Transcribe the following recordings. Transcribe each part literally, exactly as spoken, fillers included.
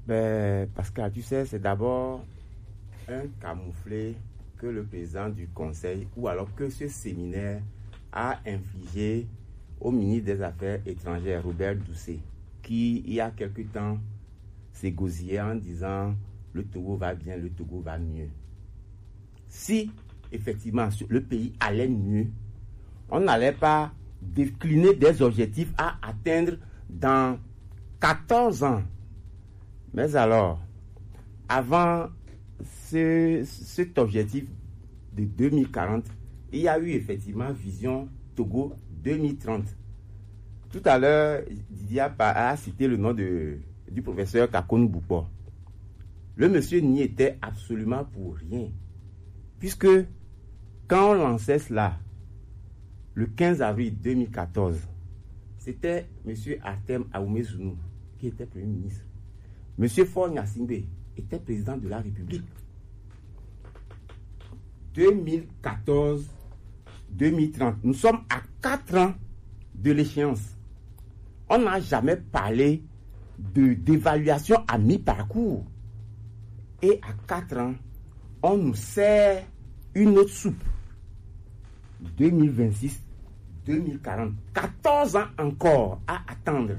Ben, Pascal, tu sais, c'est d'abord un camouflet que le président du conseil, ou alors que ce séminaire a infligé au ministre des Affaires étrangères, Robert Doucet, qui, il y a quelque temps, s'est gosillé en disant « le Togo va bien, le Togo va mieux ». Si, effectivement, le pays allait mieux, on n'allait pas décliner des objectifs à atteindre dans quatorze ans. Mais alors, avant ce, cet objectif de deux mille quarante, il y a eu effectivement Vision Togo deux mille trente. Tout à l'heure, Didier a cité le nom de, du professeur Kakon Boupo. Le monsieur n'y était absolument pour rien. Puisque quand on lançait cela, le quinze avril deux mille quatorze, c'était monsieur Artem Aoumezounou qui était Premier ministre. Monsieur Faure Gnassingbé était président de la République. deux mille quatorze deux mille trente, nous sommes à quatre ans de l'échéance. On n'a jamais parlé de, d'évaluation à mi-parcours. Et à quatre ans, on nous sert une autre soupe. deux mille vingt-six deux mille quarante, quatorze ans encore à attendre.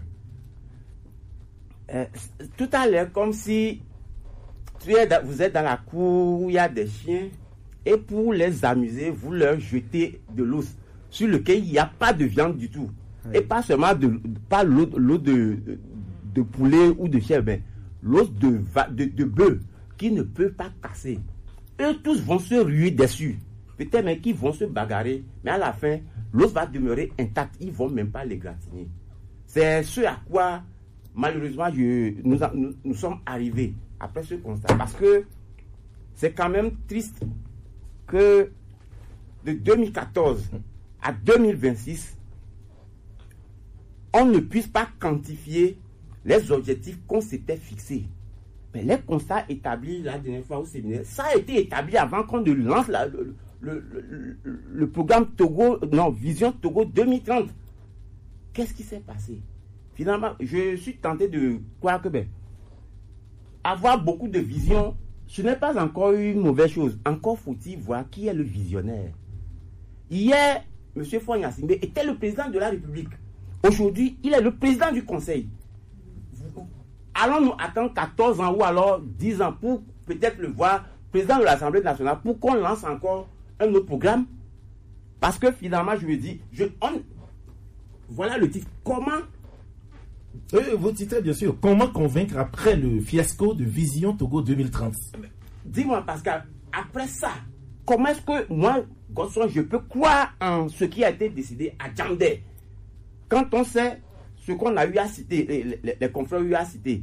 Euh, tout à l'heure, comme si tu es dans, vous êtes dans la cour où il y a des chiens et pour les amuser, vous leur jetez de l'os sur lequel il n'y a pas de viande du tout. Oui. Et pas seulement de, pas l'eau, l'eau de, de, de poulet ou de chèvre, mais l'os de, de, de bœuf qui ne peut pas casser. Eux tous vont se ruer dessus. Peut-être même qu'ils vont se bagarrer, mais à la fin, l'os va demeurer intact. Ils ne vont même pas les gratiner. C'est ce à quoi, malheureusement, je, nous, nous, nous sommes arrivés après ce constat. Parce que c'est quand même triste que de deux mille quatorze à deux mille vingt-six, on ne puisse pas quantifier les objectifs qu'on s'était fixés. Mais les constats établis la dernière fois au séminaire, ça a été établi avant qu'on ne lance la, le, le, le, le programme Togo, non, Vision Togo deux mille trente. Qu'est-ce qui s'est passé? Finalement, je suis tenté de croire que ben, avoir beaucoup de vision, ce n'est pas encore une mauvaise chose. Encore faut-il voir qui est le visionnaire. Hier, M. Faure Gnassingbé était le président de la République. Aujourd'hui, il est le président du Conseil. Allons-nous attendre quatorze ans ou alors dix ans pour peut-être le voir président de l'Assemblée nationale pour qu'on lance encore un autre programme? Parce que finalement, je me dis, je, on, voilà le titre. Comment Oui, vous titrez bien sûr. Comment convaincre après le fiasco de Vision Togo deux mille trente? Dis-moi, Pascal, après ça, comment est-ce que moi, Godson, je peux croire en ce qui a été décidé à Djamdé quand on sait ce qu'on a eu à citer, les, les, les confrères ont eu à citer.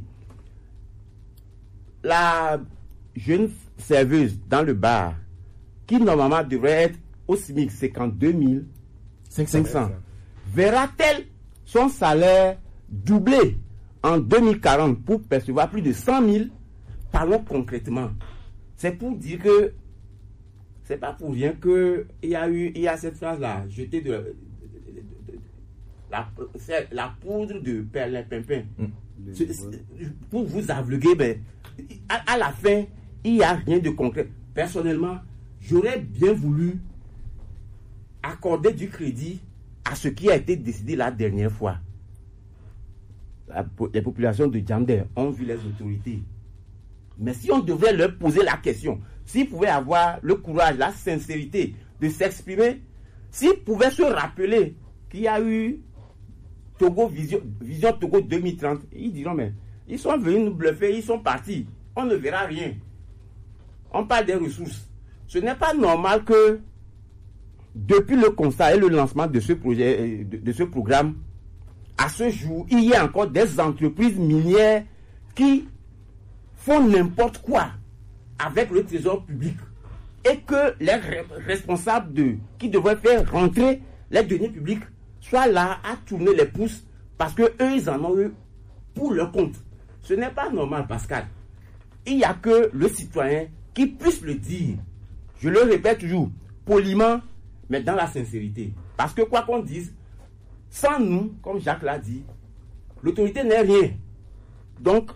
La jeune serveuse dans le bar, qui normalement devrait être au SMIC cinquante-deux mille cinq cents, verra-t-elle son salaire doublé en deux mille quarante pour percevoir plus de cent mille? Parlons concrètement. C'est pour dire que c'est pas pour rien qu'il y a eu, il y a cette phrase-là, jeter de, de, de, de, de la, la poudre de perlimpinpin. Mmh. Pour vous aveugler, ben, à, à la fin, il n'y a rien de concret. Personnellement, j'aurais bien voulu accorder du crédit à ce qui a été décidé la dernière fois. La, les populations de Djamdé ont vu les autorités. Mais si on devrait leur poser la question, s'ils pouvaient avoir le courage, la sincérité de s'exprimer, s'ils pouvaient se rappeler qu'il y a eu Togo Vision, Vision Togo deux mille trente, ils diront, mais ils sont venus nous bluffer, ils sont partis. On ne verra rien. On parle des ressources. Ce n'est pas normal que, depuis le constat et le lancement de ce projet, de, de ce programme, à ce jour, il y a encore des entreprises minières qui font n'importe quoi avec le trésor public et que les responsables de, qui devraient faire rentrer les deniers publics soient là à tourner les pouces parce que eux ils en ont eu pour leur compte. Ce n'est pas normal, Pascal. Il n'y a que le citoyen qui puisse le dire. Je le répète toujours, poliment, mais dans la sincérité. Parce que quoi qu'on dise, sans nous, comme Jacques l'a dit, l'autorité n'est rien. Donc,